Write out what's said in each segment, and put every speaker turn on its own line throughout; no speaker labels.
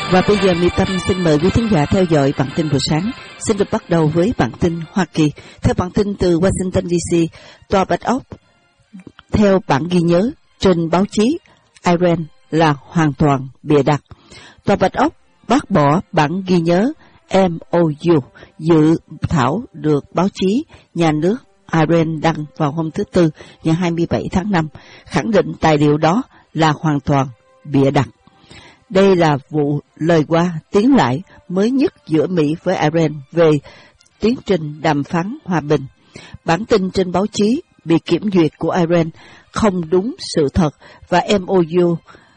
Và bây giờ Mỹ Tâm xin mời quý thính giả theo dõi bản tin buổi sáng. Xin được bắt đầu với bản tin Hoa Kỳ. Theo bản tin từ Washington DC, Tòa Bạch Ốc theo bản ghi nhớ trên báo chí Iran là hoàn toàn bịa đặt. Tòa Bạch Ốc bác bỏ bản ghi nhớ MOU dự thảo được báo chí nhà nước Iran đăng vào hôm thứ Tư ngày 27 tháng 5, khẳng định tài liệu đó là hoàn toàn bịa đặt. Đây là vụ lời qua tiếng lại mới nhất giữa Mỹ với Iran về tiến trình đàm phán hòa bình. Bản tin trên báo chí bị kiểm duyệt của Iran không đúng sự thật và MOU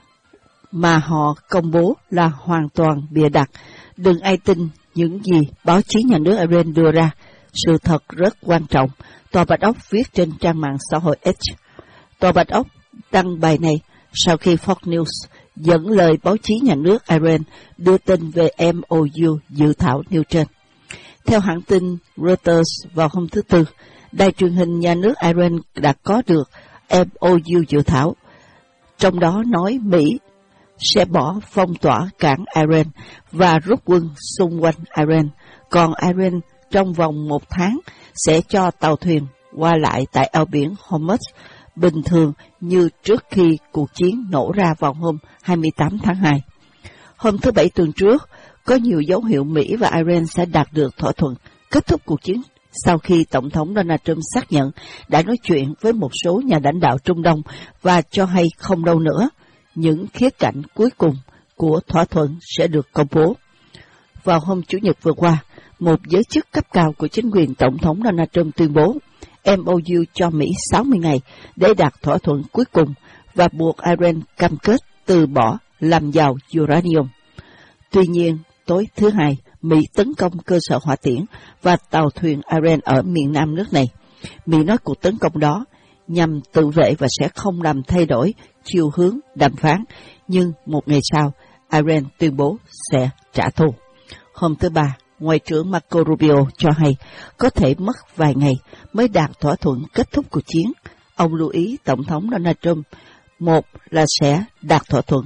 mà họ công bố là hoàn toàn bịa đặt. Đừng ai tin những gì báo chí nhà nước Iran đưa ra. Sự thật rất quan trọng, Tòa Bạch Ốc viết trên trang mạng xã hội X. Tòa Bạch Ốc đăng bài này sau khi Fox News dẫn lời báo chí nhà nước Iran đưa tin về MOU dự thảo nêu trên. Theo hãng tin Reuters vào hôm thứ Tư, đài truyền hình nhà nước Iran đã có được MOU dự thảo, trong đó nói Mỹ sẽ bỏ phong tỏa cảng Iran và rút quân xung quanh Iran, còn Iran trong vòng 1 tháng sẽ cho tàu thuyền qua lại tại eo biển Hormuz bình thường như trước khi cuộc chiến nổ ra vào hôm 28 tháng 2. Hôm thứ Bảy tuần trước, có nhiều dấu hiệu Mỹ và Iran sẽ đạt được thỏa thuận kết thúc cuộc chiến sau khi Tổng thống Donald Trump xác nhận đã nói chuyện với một số nhà lãnh đạo Trung Đông và cho hay không lâu nữa, những khía cạnh cuối cùng của thỏa thuận sẽ được công bố. Vào hôm Chủ nhật vừa qua, một giới chức cấp cao của chính quyền Tổng thống Donald Trump tuyên bố MOU cho Mỹ 60 ngày để đạt thỏa thuận cuối cùng và buộc Iran cam kết từ bỏ làm giàu uranium. Tuy nhiên, tối thứ Hai, Mỹ tấn công cơ sở hỏa tiễn và tàu thuyền Iran ở miền nam nước này. Mỹ nói cuộc tấn công đó nhằm tự vệ và sẽ không làm thay đổi chiều hướng đàm phán, nhưng một ngày sau, Iran tuyên bố sẽ trả thù. Hôm thứ Ba, Ngoại trưởng Marco Rubio cho hay có thể mất vài ngày mới đạt thỏa thuận kết thúc cuộc chiến. Ông lưu ý Tổng thống Donald Trump, một là sẽ đạt thỏa thuận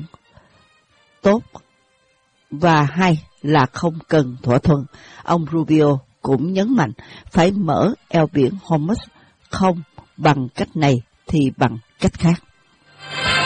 tốt và hai là không cần thỏa thuận. Ông Rubio cũng nhấn mạnh phải mở eo biển Hormuz không bằng cách này thì bằng cách khác.